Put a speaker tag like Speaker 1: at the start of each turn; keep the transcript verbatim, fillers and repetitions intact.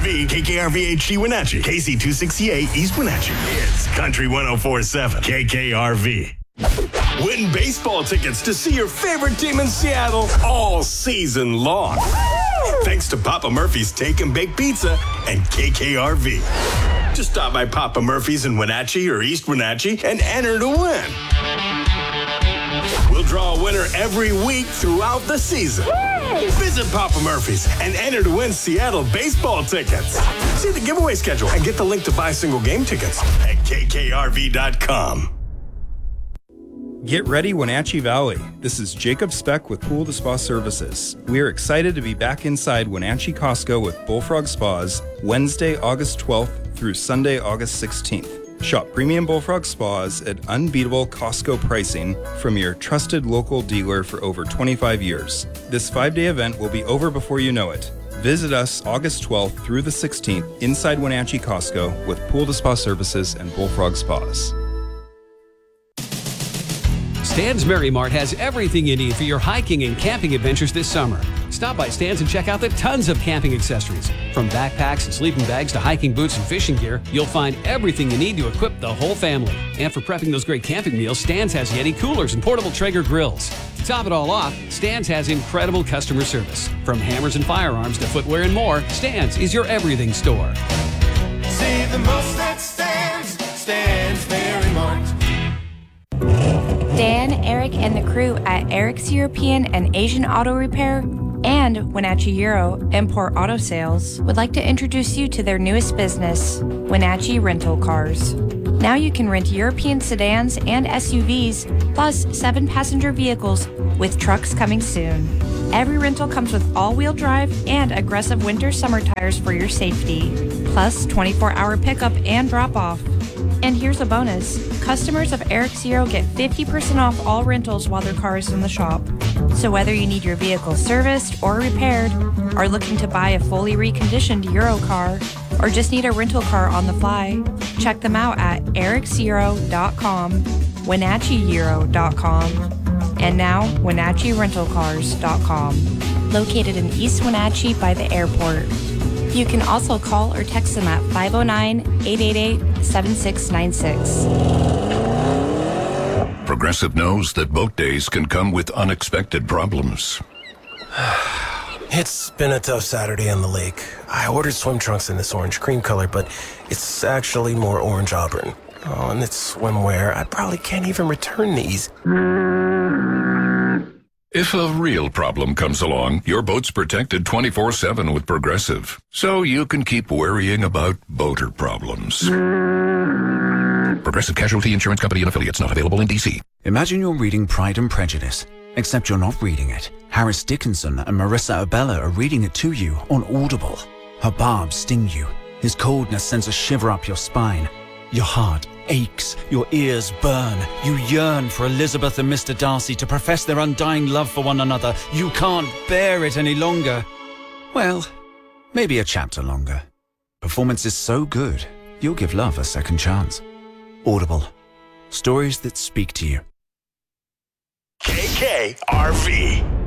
Speaker 1: V, K K R V H D Wenatchee, K C two sixty-eight East Wenatchee. It's Country one oh four point seven, K K R V. Win baseball tickets to see your favorite team in Seattle all season long. Thanks to Papa Murphy's Take and Bake Pizza and K K R V. Just stop by Papa Murphy's in Wenatchee or East Wenatchee and enter to win. We'll draw a winner every week throughout the season. Visit Papa Murphy's and enter to win Seattle baseball tickets. See the giveaway schedule and get the link to buy single game tickets at K K R V dot com.
Speaker 2: Get ready, Wenatchee Valley. This is Jacob Speck with Pool to Spa Services. We are excited to be back inside Wenatchee Costco with Bullfrog Spas Wednesday, August twelfth through Sunday, August sixteenth. Shop premium Bullfrog Spas at unbeatable Costco pricing from your trusted local dealer for over twenty-five years. This five-day event will be over before you know it. Visit us August twelfth through the sixteenth inside Wenatchee Costco with Pool to Spa Services and Bullfrog Spas.
Speaker 3: Stan's Merry Mart has everything you need for your hiking and camping adventures this summer. Stop by Stan's and check out the tons of camping accessories. From backpacks and sleeping bags to hiking boots and fishing gear, you'll find everything you need to equip the whole family. And for prepping those great camping meals, Stan's has Yeti coolers and portable Traeger grills. To top it all off, Stan's has incredible customer service. From hammers and firearms to footwear and more, Stan's is your everything store.
Speaker 4: Save the most at Stan's, Stan's Merry Mart.
Speaker 5: Dan, Eric, and the crew at Eric's European and Asian Auto Repair and Wenatchee Euro Import Auto Sales would like to introduce you to their newest business, Wenatchee Rental Cars. Now you can rent European sedans and S U Vs, plus seven passenger vehicles, with trucks coming soon. Every rental comes with all-wheel drive and aggressive winter-summer tires for your safety, plus twenty-four hour pickup and drop-off. And here's a bonus. Customers of Eric's Euro get fifty percent off all rentals while their car is in the shop. So whether you need your vehicle serviced or repaired, are looking to buy a fully reconditioned Euro car, or just need a rental car on the fly, check them out at erics euro dot com, wenatchee euro dot com, and now wenatchee rental cars dot com. Located in East Wenatchee by the airport. You can also call or text them at five oh nine, eight eight eight, seven six nine six.
Speaker 6: Progressive knows that boat days can come with unexpected problems.
Speaker 7: It's been a tough Saturday on the lake. I ordered swim trunks in this orange cream color, but it's actually more orange auburn. Oh, and it's swimwear. I probably can't even return these.
Speaker 6: If a real problem comes along, your boat's protected twenty-four seven with Progressive, so you can keep worrying about boater problems. Progressive Casualty Insurance Company and Affiliates, not available in D C.
Speaker 8: Imagine you're reading Pride and Prejudice, except you're not reading it. Harris Dickinson and Marissa Abella are reading it to you on Audible. Her barbs sting you. His coldness sends a shiver up your spine. Your heart aches, your ears burn. You yearn for Elizabeth and Mister Darcy to profess their undying love for one another. You can't bear it any longer. Well, maybe a chapter longer. Performance is so good, you'll give love a second chance. Audible. Stories that speak to you.
Speaker 1: K K R V.